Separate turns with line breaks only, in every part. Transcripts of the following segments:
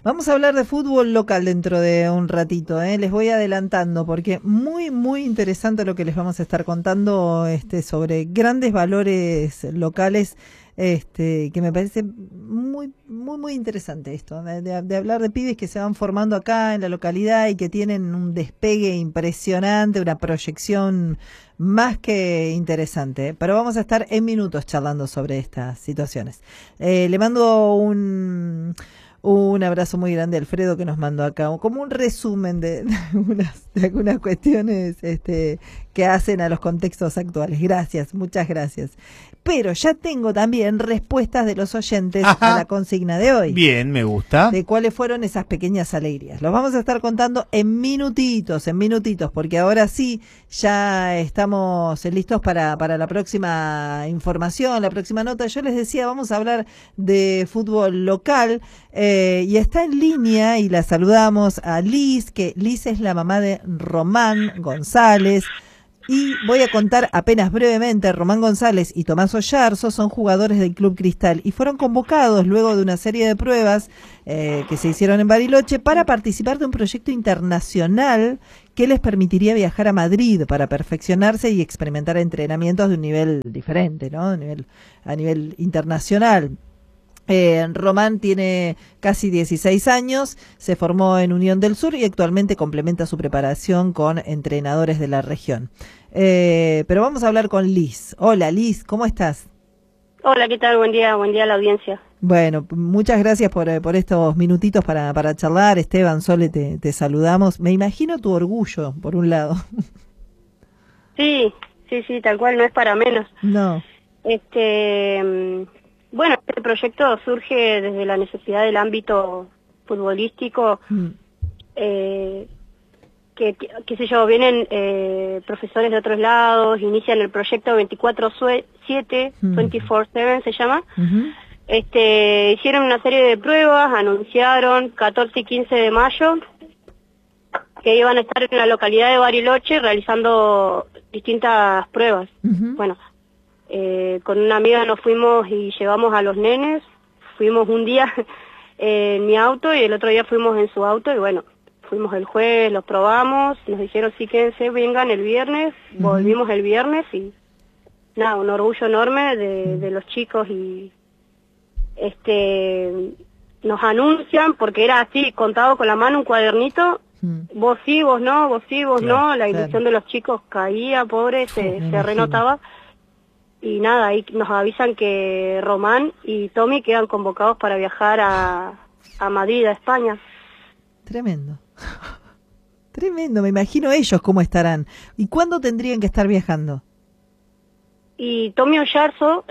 Vamos a hablar de fútbol local dentro de un ratito, ¿eh? Les voy adelantando porque muy interesante lo que les vamos a estar contando sobre grandes valores locales, que me parece muy interesante esto, de hablar de pibes que se van formando acá en la localidad y que tienen un despegue impresionante, una proyección más que interesante, ¿eh? Pero vamos a estar en minutos charlando sobre estas situaciones. Le mando un abrazo muy grande a Alfredo, que nos mandó acá como un resumen de algunas cuestiones que hacen a los contextos actuales. Gracias, muchas gracias. Pero ya tengo también respuestas de los oyentes a la consigna de hoy.
Bien, me gusta.
De cuáles fueron esas pequeñas alegrías. Los vamos a estar contando en minutitos, porque ahora sí ya estamos listos para la próxima información, la próxima nota. Yo les decía, vamos a hablar de fútbol local, y está en línea y la saludamos a Liz, que Liz es la mamá de Román González. Y voy a contar apenas brevemente, Román González y Tomás Oyarzo son jugadores del Club Cristal y fueron convocados luego de una serie de pruebas que se hicieron en Bariloche para participar de un proyecto internacional que les permitiría viajar a Madrid para perfeccionarse y experimentar entrenamientos de un nivel diferente, ¿no? A nivel internacional. Román tiene casi 16 años, se formó en Unión del Sur y actualmente complementa su preparación con entrenadores de la región. Pero vamos a hablar con Liz. Hola Liz, ¿cómo estás?
Hola, ¿qué tal? Buen día a la audiencia.
Bueno, muchas gracias por estos minutitos para charlar. Esteban, Sole, te saludamos. Me imagino tu orgullo, por un lado.
Sí, tal cual, no es para menos.
No.
Bueno, este proyecto surge desde la necesidad del ámbito futbolístico, qué sé yo, vienen profesores de otros lados, inician el proyecto 24/7, 24/7 se llama. Hicieron una serie de pruebas, anunciaron 14 y 15 de mayo que iban a estar en la localidad de Bariloche realizando distintas pruebas. Bueno, con una amiga nos fuimos y llevamos a los nenes, fuimos un día en mi auto y el otro día fuimos en su auto y bueno, fuimos el jueves, los probamos, nos dijeron sí, quédense, vengan el viernes, volvimos el viernes y nada, un orgullo enorme de los chicos y nos anuncian, porque era así, contado con la mano un cuadernito, vos sí, vos no, vos sí, vos no, la ilusión de los chicos caía, pobre, se renotaba. Y nada, ahí nos avisan que Román y Tommy quedan convocados para viajar a Madrid, a España.
Tremendo. Tremendo, me imagino ellos cómo estarán. ¿Y cuándo tendrían que estar viajando?
Y Tommy Oyarzo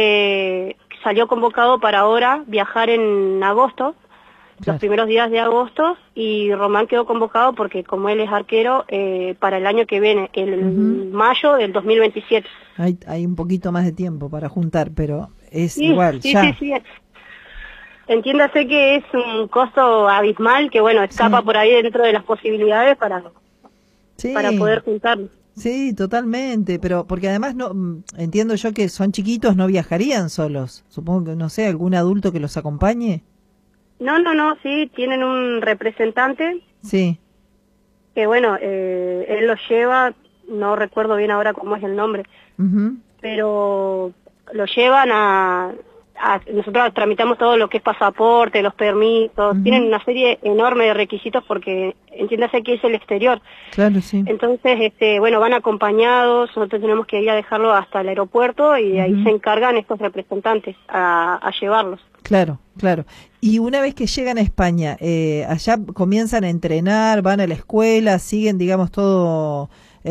salió convocado para ahora viajar en agosto, los primeros días de agosto, y Román quedó convocado porque como él es arquero, para el año que viene, el mayo del 2027.
Hay un poquito más de tiempo para juntar, pero es igual, ya.
Sí. Entiéndase que es un costo abismal que, bueno, escapa por ahí dentro de las posibilidades para poder juntarlo.
Sí, totalmente, pero porque además no entiendo yo que son chiquitos, no viajarían solos. Supongo que, no sé, algún adulto que los acompañe.
No, sí, tienen un representante.
Sí.
Que bueno, él los lleva, no recuerdo bien ahora cómo es el nombre, pero lo llevan nosotros tramitamos todo lo que es pasaporte, los permisos, tienen una serie enorme de requisitos porque entiéndase que es el exterior.
Claro, sí.
Entonces, bueno, van acompañados, nosotros tenemos que ir a dejarlo hasta el aeropuerto y de ahí se encargan estos representantes a llevarlos.
Claro. Y una vez que llegan a España, allá comienzan a entrenar, van a la escuela, siguen, digamos, todo,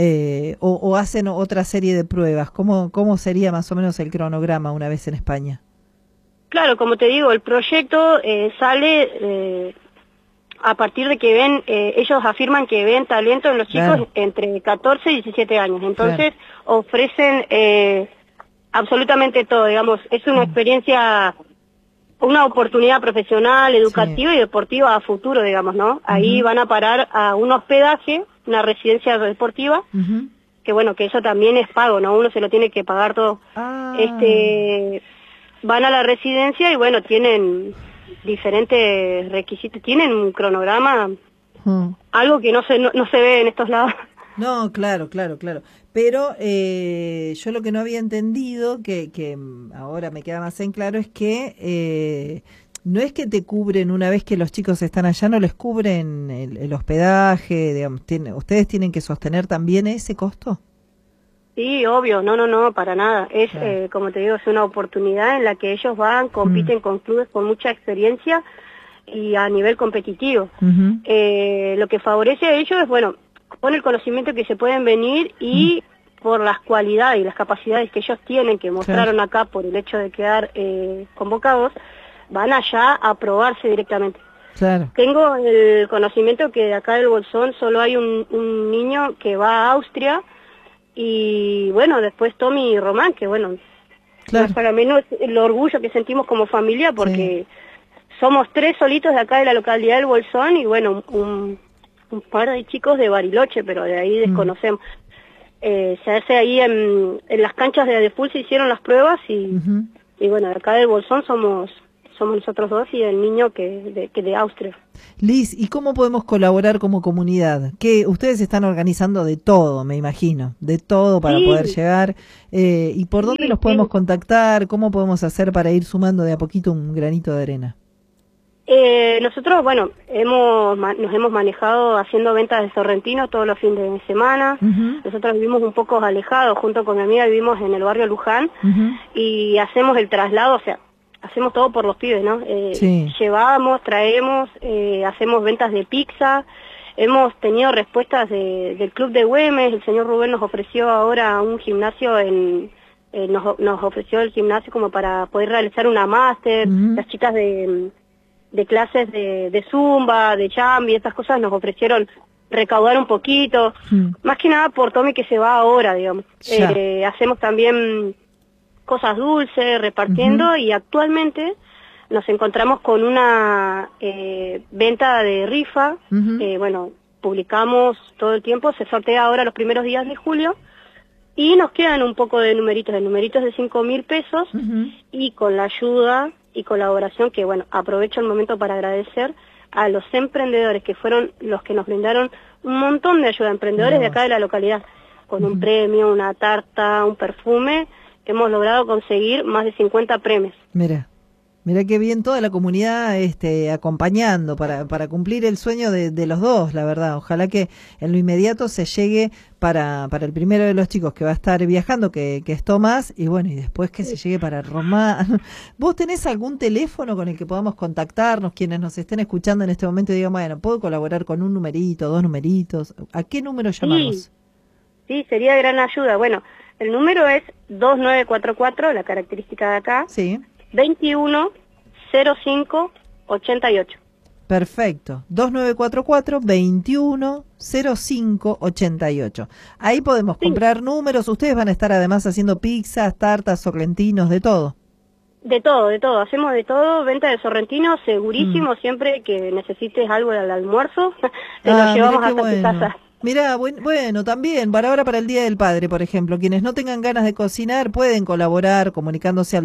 o hacen otra serie de pruebas. ¿Cómo sería más o menos el cronograma una vez en España?
Claro, como te digo, el proyecto sale a partir de que ven, ellos afirman que ven talento en los chicos entre 14 y 17 años. Entonces ofrecen absolutamente todo, digamos, es una experiencia, una oportunidad profesional, educativa y deportiva a futuro, digamos, ¿no? Ahí van a parar a un hospedaje, una residencia deportiva, que bueno, que eso también es pago, ¿no? Uno se lo tiene que pagar todo. Van a la residencia y bueno, tienen diferentes requisitos, tienen un cronograma, algo que no se ve en estos lados.
No, claro. Pero yo lo que no había entendido, que ahora me queda más en claro, es que no es que te cubren una vez que los chicos están allá, no les cubren el hospedaje, digamos, ¿ustedes tienen que sostener también ese costo?
Sí, obvio, no, para nada. Es, claro. Como te digo, es una oportunidad en la que ellos van, compiten con clubes con mucha experiencia y a nivel competitivo. Lo que favorece a ellos es, bueno, con el conocimiento que se pueden venir y por las cualidades y las capacidades que ellos tienen, que mostraron acá por el hecho de quedar convocados, van allá a probarse directamente. Claro. Tengo el conocimiento que de acá del Bolsón solo hay un niño que va a Austria y bueno, después Tommy y Román, que bueno, claro, para menos el orgullo que sentimos como familia porque somos 3 solitos de acá de la localidad del Bolsón y bueno, un par de chicos de Bariloche, pero de ahí desconocemos. Se hace ahí en las canchas de Adeful se hicieron las pruebas y bueno, de acá del Bolsón somos nosotros 2 y el niño que de Austria.
Liz, ¿y cómo podemos colaborar como comunidad? Que ustedes están organizando de todo, me imagino, de todo para poder llegar. ¿Y por dónde los podemos contactar? ¿Cómo podemos hacer para ir sumando de a poquito un granito de arena?
Nosotros, bueno, nos hemos manejado haciendo ventas de sorrentinos todos los fines de semana. Nosotros vivimos un poco alejados, junto con mi amiga vivimos en el barrio Luján y hacemos el traslado, o sea, hacemos todo por los pibes, ¿no? Llevamos, traemos, hacemos ventas de pizza, hemos tenido respuestas del club de Güemes, el señor Rubén nos ofreció ahora un gimnasio nos ofreció el gimnasio como para poder realizar una máster, las chicas de clases de zumba, de chambi, estas cosas nos ofrecieron recaudar un poquito, más que nada por Tommy que se va ahora, digamos. Hacemos también cosas dulces, repartiendo, y actualmente nos encontramos con una venta de rifa, bueno, publicamos todo el tiempo, se sortea ahora los primeros días de julio, y nos quedan un poco de numeritos de 5.000 pesos, y con la ayuda y colaboración, que bueno, aprovecho el momento para agradecer a los emprendedores que fueron los que nos brindaron un montón de ayuda, emprendedores de acá de la localidad, con un premio, una tarta, un perfume. Hemos logrado conseguir más de 50 premios.
Mira qué bien toda la comunidad acompañando para cumplir el sueño de los dos, la verdad. Ojalá que en lo inmediato se llegue para el primero de los chicos que va a estar viajando, que es Tomás, y bueno, y después que se llegue para Román. ¿Vos tenés algún teléfono con el que podamos contactarnos, quienes nos estén escuchando en este momento y digan, bueno, puedo colaborar con un numerito, 2 numeritos? ¿A qué número llamamos?
Sí, sería de gran ayuda. Bueno, el número es 2944, la característica de acá, 210588.
Perfecto, 2944-210588. Ahí podemos comprar números, ustedes van a estar además haciendo pizzas, tartas, sorrentinos, de todo.
De todo, hacemos de todo, venta de sorrentinos, segurísimo, siempre que necesites algo al almuerzo, te lo llevamos hasta tu casa.
Mirá, bueno, también, ahora para el Día del Padre, por ejemplo, quienes no tengan ganas de cocinar pueden colaborar comunicándose al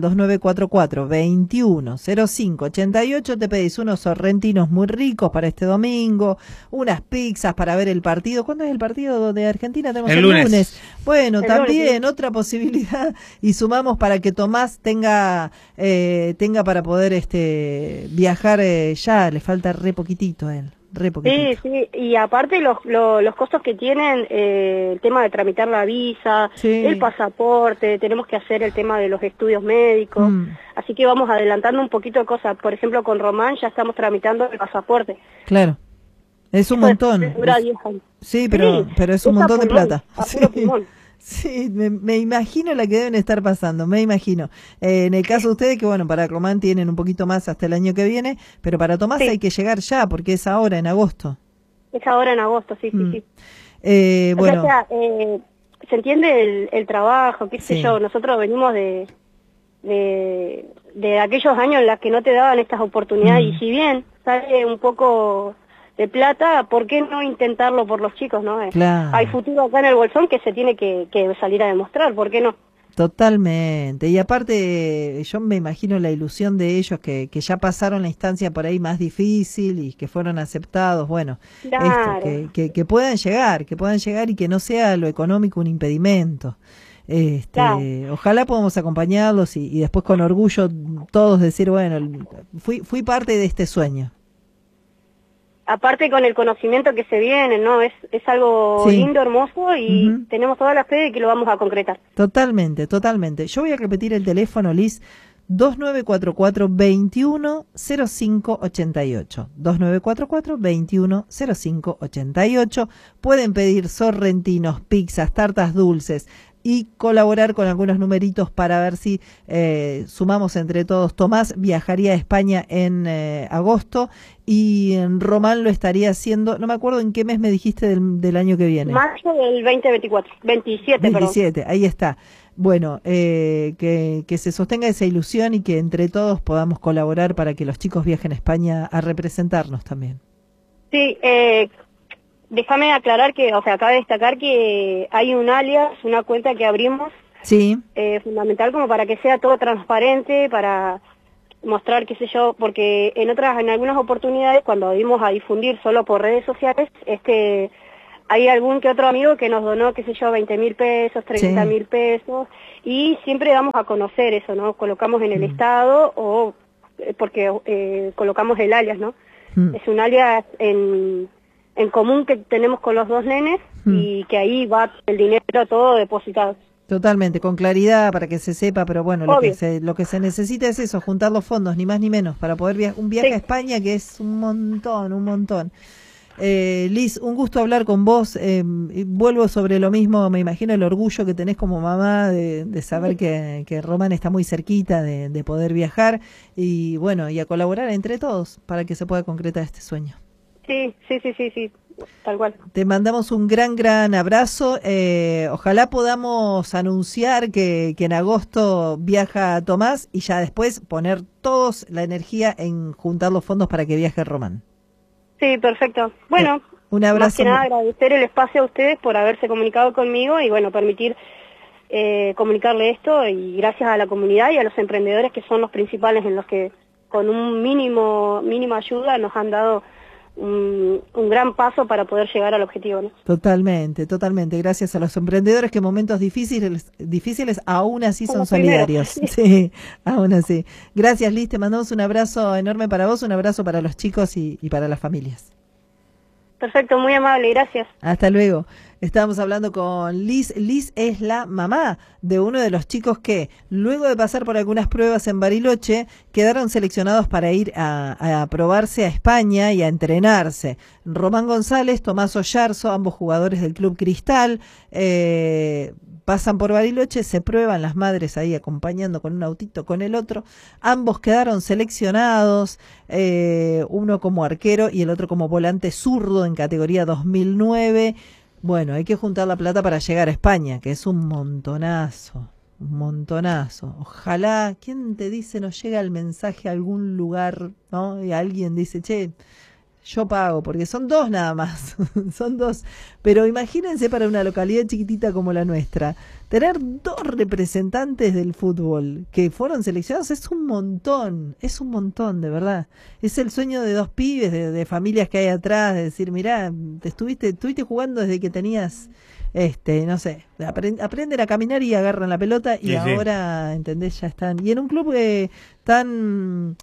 2944-210588, te pedís unos sorrentinos muy ricos para este domingo, unas pizzas para ver el partido. ¿Cuándo es el partido de Argentina? Tenemos el lunes. Bueno, el también lunes, otra posibilidad, y sumamos para que Tomás tenga para poder viajar ya, le falta re poquitito a él.
Sí, y aparte los costos que tienen, el tema de tramitar la visa, el pasaporte, tenemos que hacer el tema de los estudios médicos, así que vamos adelantando un poquito de cosas. Por ejemplo, con Román ya estamos tramitando el pasaporte.
Claro, es un montón. Sí, pero es un montón de plata. Sí, me imagino la que deben estar pasando, me imagino. En el caso de ustedes, que bueno, para Román tienen un poquito más hasta el año que viene, pero para Tomás hay que llegar ya, porque es ahora, en agosto. Es ahora en agosto, sí.
Bueno. O sea, se entiende el trabajo, qué sé yo, nosotros venimos de aquellos años en los que no te daban estas oportunidades, y si bien sale un poco de plata, ¿por qué no intentarlo por los chicos, no?
Claro.
Hay futuro acá en el Bolsón que se tiene que salir a demostrar, ¿por qué no?
Totalmente. Y aparte, yo me imagino la ilusión de ellos que ya pasaron la instancia por ahí más difícil y que fueron aceptados. Bueno,
Claro.
que puedan llegar y que no sea lo económico un impedimento.
Claro.
Ojalá podamos acompañarlos y después con orgullo todos decir, bueno, fui parte de este sueño.
Aparte con el conocimiento que se viene, ¿no? Es algo
Sí.
lindo, hermoso y tenemos toda la fe de que lo vamos a concretar.
Totalmente, totalmente. Yo voy a repetir el teléfono, Liz, 2944-210588. 2944-210588. Pueden pedir sorrentinos, pizzas, tartas dulces y colaborar con algunos numeritos para ver si sumamos entre todos. Tomás viajaría a España en agosto y en Román lo estaría haciendo, no me acuerdo en qué mes me dijiste del año que viene.
Marzo del 2024, 27,
27, ahí está. Bueno, que se sostenga esa ilusión y que entre todos podamos colaborar para que los chicos viajen a España a representarnos también.
Sí, déjame aclarar que, o sea, cabe destacar que hay un alias, una cuenta que abrimos,
Sí.
fundamental como para que sea todo transparente, para mostrar, qué sé yo, porque en algunas oportunidades, cuando dimos a difundir solo por redes sociales, hay algún que otro amigo que nos donó, qué sé yo, 20.000 pesos, 30.000 pesos, y siempre damos a conocer eso, ¿no? Colocamos en el estado o porque colocamos el alias, ¿no? Es un alias en común que tenemos con los dos nenes y que ahí va el dinero todo depositado.
Totalmente, con claridad para que se sepa, pero bueno, lo que se necesita es eso, juntar los fondos, ni más ni menos, para poder un viaje a España que es un montón. Liz, un gusto hablar con vos. Vuelvo sobre lo mismo, me imagino el orgullo que tenés como mamá de saber que Román está muy cerquita de poder viajar y bueno, y a colaborar entre todos para que se pueda concretar este sueño.
Sí, tal cual.
Te mandamos un gran abrazo. Ojalá podamos anunciar que en agosto viaja Tomás y ya después poner todos la energía en juntar los fondos para que viaje Román.
Sí, perfecto. Bueno,
un abrazo.
Más que nada agradecer el espacio a ustedes por haberse comunicado conmigo y bueno, permitir comunicarle esto y gracias a la comunidad y a los emprendedores que son los principales en los que con un mínima ayuda nos han dado un gran paso para poder llegar al objetivo, ¿no?
Totalmente. Gracias a los emprendedores que en momentos difíciles aún así son solidarios. Sí, aún así. Gracias, Liz, te mandamos un abrazo enorme para vos, un abrazo para los chicos y para las familias.
Perfecto, muy amable, gracias.
Hasta luego. Estábamos hablando con Liz. Liz es la mamá de uno de los chicos que, luego de pasar por algunas pruebas en Bariloche, quedaron seleccionados para ir a probarse a España y a entrenarse. Román González, Tomás Ollarzo, ambos jugadores del Club Cristal, pasan por Bariloche, se prueban las madres ahí acompañando con un autito con el otro. Ambos quedaron seleccionados, uno como arquero y el otro como volante zurdo en categoría 2009. Bueno, hay que juntar la plata para llegar a España, que es un montonazo. Ojalá, ¿quién te dice nos llega el mensaje a algún lugar, ¿no? Y alguien dice, che, yo pago, porque son dos nada más, son dos. Pero imagínense para una localidad chiquitita como la nuestra, tener dos representantes del fútbol que fueron seleccionados es un montón, de verdad. Es el sueño de dos pibes, de familias que hay atrás, de decir, mirá, estuviste jugando desde que tenías, no sé, aprenden a caminar y agarran la pelota y ahora, ¿entendés? Ya están. Y en un club tan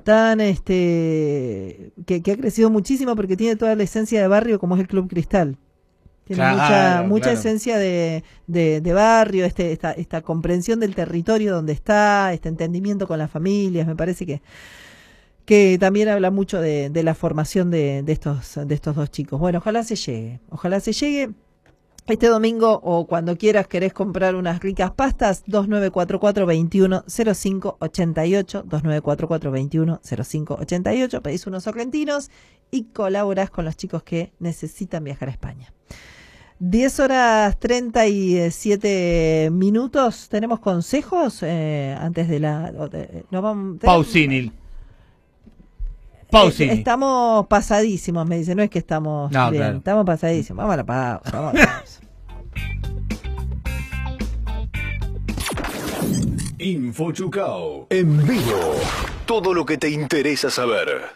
que ha crecido muchísimo porque tiene toda la esencia de barrio como es el Club Cristal. Tiene mucha esencia de barrio, esta comprensión del territorio donde está, este entendimiento con las familias, me parece que también habla mucho de la formación de estos dos chicos. Bueno, ojalá se llegue. Este domingo o cuando quieras querés comprar unas ricas pastas, 2944-210588, 2944-210588, pedís unos sorrentinos y colaborás con los chicos que necesitan viajar a España. 10:37 ¿Tenemos consejos antes de la...
Pausini.
Estamos pasadísimos, me dice, no es que estamos bien, claro. Estamos pasadísimos. Vamos a la pausa.
Info Chucao. En vivo. Todo lo que te interesa saber.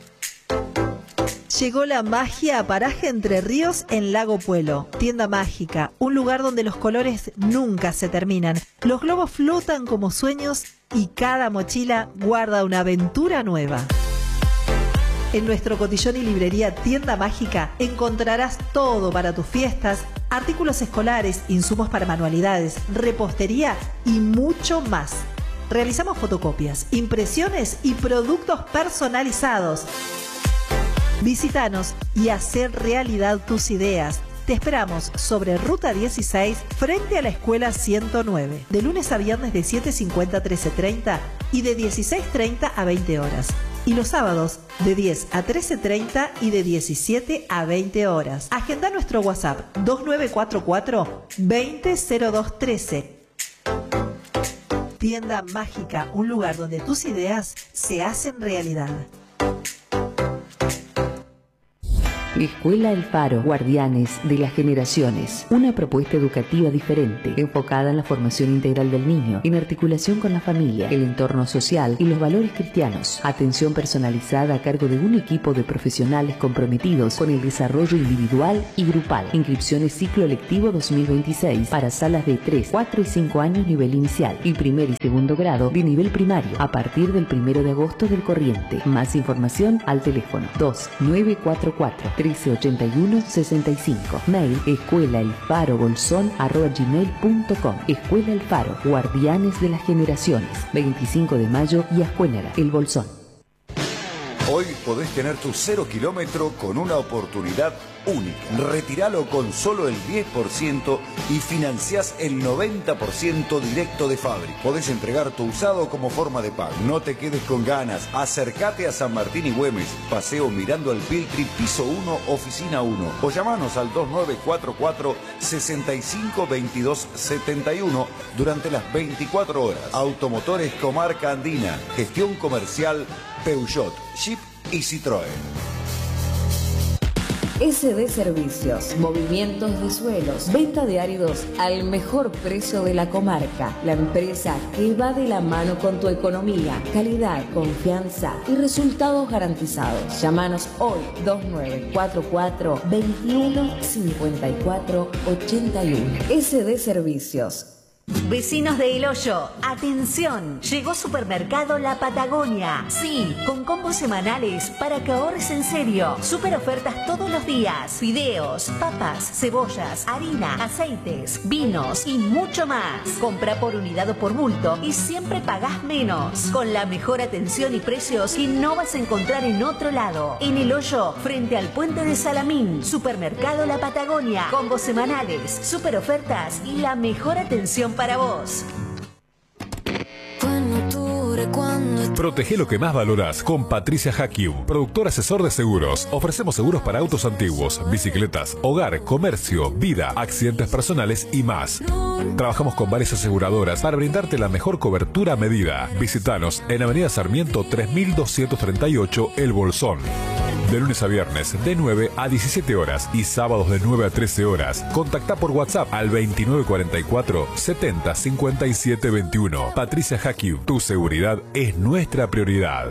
Llegó la magia a Paraje Entre Ríos en Lago Puelo. Tienda mágica, un lugar donde los colores nunca se terminan. Los globos flotan como sueños y cada mochila guarda una aventura nueva. En nuestro cotillón y librería Tienda Mágica encontrarás todo para tus fiestas, artículos escolares, insumos para manualidades, repostería y mucho más. Realizamos fotocopias, impresiones y productos personalizados. Visítanos y hacer realidad tus ideas. Te esperamos sobre Ruta 16 frente a la Escuela 109, de lunes a viernes de 7:50 a 13:30 y de 16:30 a 20 horas. Y los sábados de 10 a 13:30 y de 17 a 20 horas. Agenda nuestro WhatsApp 2944-200213. Tienda Mágica, un lugar donde tus ideas se hacen realidad.
Escuela El Faro, Guardianes de las Generaciones. Una propuesta educativa diferente, enfocada en la formación integral del niño, en articulación con la familia, el entorno social y los valores cristianos. Atención personalizada a cargo de un equipo de profesionales comprometidos con el desarrollo individual y grupal. Inscripciones ciclo lectivo 2026 para salas de 3, 4 y 5 años nivel inicial y primer y segundo grado de nivel primario a partir del 1 de agosto del corriente. Más información al teléfono 2944-1381-65. Mail escuelaelfarobolsón@gmail.com. Escuela El Faro, Guardianes de las Generaciones. 25 de mayo y Ascuénaga, El Bolsón.
Hoy podés tener tu 0 kilómetro con una oportunidad única. Retiralo con solo el 10% y financiás el 90% directo de fábrica. Podés entregar tu usado como forma de pago. No te quedes con ganas. Acércate a San Martín y Güemes. Paseo Mirando al Piltri, piso 1, oficina 1. O llamanos al 2944-652271 durante las 24 horas. Automotores Comarca Andina. Gestión comercial Peugeot, Jeep y Citroën.
SD Servicios, movimientos de suelos, venta de áridos al mejor precio de la comarca. La empresa que va de la mano con tu economía, calidad, confianza y resultados garantizados. Llámanos hoy 2944-215481. SD Servicios.
Vecinos de El Hoyo, atención, llegó Supermercado La Patagonia. Sí, con combos semanales para que ahorres en serio. Super ofertas todos los días. Fideos, papas, cebollas, harina, aceites, vinos y mucho más. Compra por unidad o por bulto y siempre pagás menos. Con la mejor atención y precios que no vas a encontrar en otro lado. En El Hoyo, frente al puente de Salamín. Supermercado La Patagonia. Combos semanales, super ofertas y la mejor atención para vos.
Protege lo que más valoras con Patricia Hakiu, productor asesor de seguros. Ofrecemos seguros para autos antiguos, bicicletas, hogar, comercio, vida, accidentes personales y más. Trabajamos con varias aseguradoras para brindarte la mejor cobertura a medida. Visítanos en Avenida Sarmiento 3238, El Bolsón. De lunes a viernes, de 9 a 17 horas y sábados de 9 a 13 horas. Contacta por WhatsApp al 2944 70 57 21. Patricia Hakiu, tu seguridad es nuestra prioridad.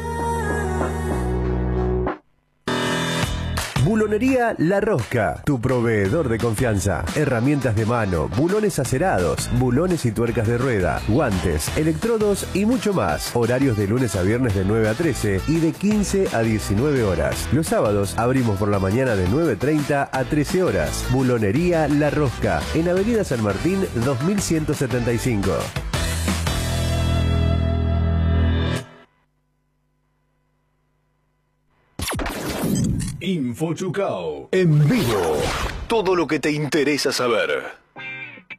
Bulonería La Rosca, tu proveedor de confianza. Herramientas de mano, bulones acerados, bulones y tuercas de rueda, guantes, electrodos y mucho más. Horarios de lunes a viernes de 9 a 13 y de 15 a 19 horas. Los sábados abrimos por la mañana de 9:30 a 13 horas. Bulonería La Rosca, en Avenida San Martín 2175.
Info Chucao. En vivo. Todo lo que te interesa saber.